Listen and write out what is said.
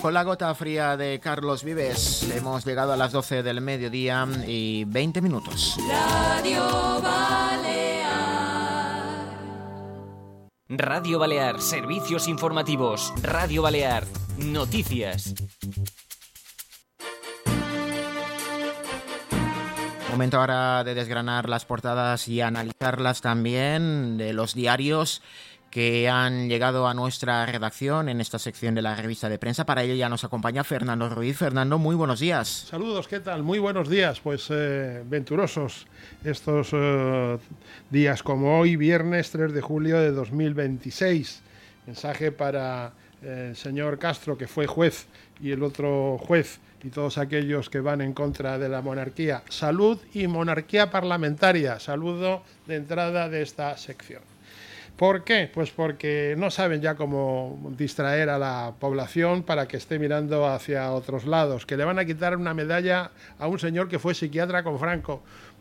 Con la gota fría de Carlos Vives hemos llegado a las 12 del mediodía y 20 minutos. Radio Balear. Radio Balear, servicios informativos. Radio Balear, noticias. Momento ahora de desgranar las portadas y analizarlas también de los diarios que han llegado a nuestra redacción en esta sección de la revista de prensa. Para ello ya nos acompaña Fernando Ruiz. Fernando, muy buenos días. Saludos, ¿qué tal? Muy buenos días. Pues venturosos estos días como hoy, viernes 3 de julio de 2026. Mensaje para el señor Castro, que fue juez, y el otro juez, y todos aquellos que van en contra de la monarquía. Salud y monarquía parlamentaria. Saludo de entrada de esta sección. ¿Por qué? Pues porque no saben ya cómo distraer a la población para que esté mirando hacia otros lados, que le van a quitar una medalla a un señor que fue psiquiatra con Franco.